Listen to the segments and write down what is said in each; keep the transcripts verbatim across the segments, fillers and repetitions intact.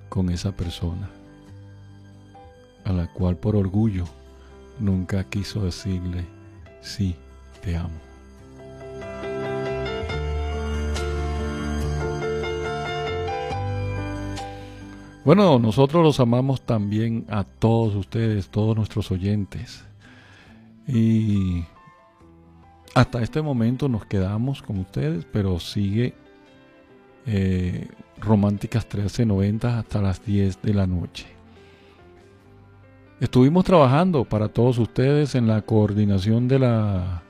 con esa persona a la cual por orgullo nunca quiso decirle sí, te amo. Bueno, nosotros los amamos también a todos ustedes, todos nuestros oyentes. Y hasta este momento nos quedamos con ustedes, pero sigue eh, Románticas trece noventa hasta las diez de la noche. Estuvimos trabajando para todos ustedes en la coordinación de la,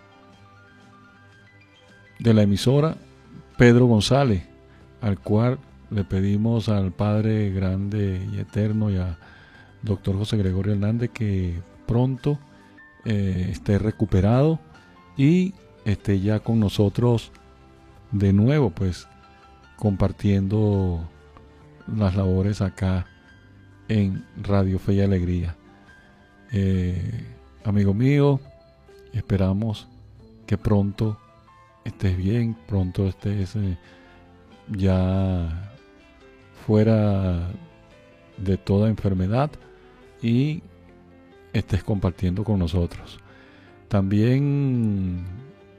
de la emisora Pedro González, al cual le pedimos al Padre Grande y Eterno y a doctor José Gregorio Hernández que pronto eh, esté recuperado y esté ya con nosotros de nuevo, pues compartiendo las labores acá en Radio Fe y Alegría. Eh, amigo mío, esperamos que pronto estés bien, pronto estés eh, ya fuera de toda enfermedad y estés compartiendo con nosotros. También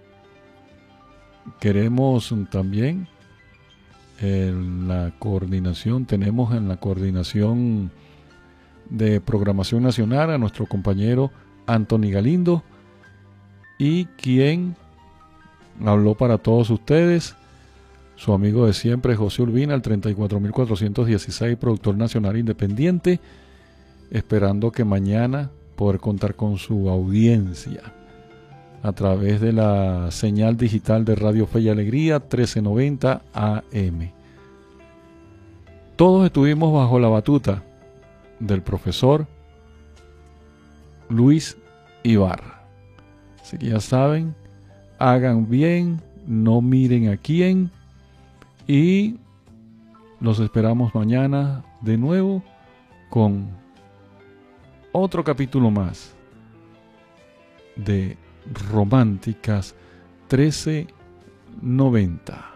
queremos también en la coordinación, tenemos en la coordinación de programación nacional a nuestro compañero Anthony Galindo, y quien habló para todos ustedes, su amigo de siempre, José Urbina, el treinta y cuatro mil cuatrocientos dieciséis, productor nacional independiente, esperando que mañana poder contar con su audiencia a través de la señal digital de Radio Fe y Alegría trece noventa A M. Todos estuvimos bajo la batuta del profesor Luis Ibarra. Así que ya saben, hagan bien, no miren a quién, y los esperamos mañana de nuevo con otro capítulo más de Románticas trece noventa.